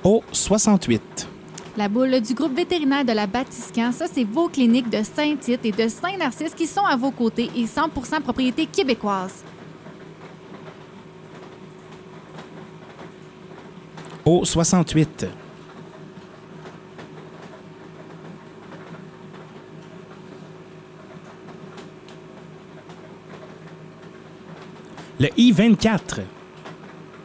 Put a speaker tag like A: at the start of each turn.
A: Au 68.
B: La boule du groupe vétérinaire de la Batiscan, ça, c'est vos cliniques de Saint-Tite et de Saint-Narcisse qui sont à vos côtés et 100% propriété québécoise.
A: Au 68. Le I-24.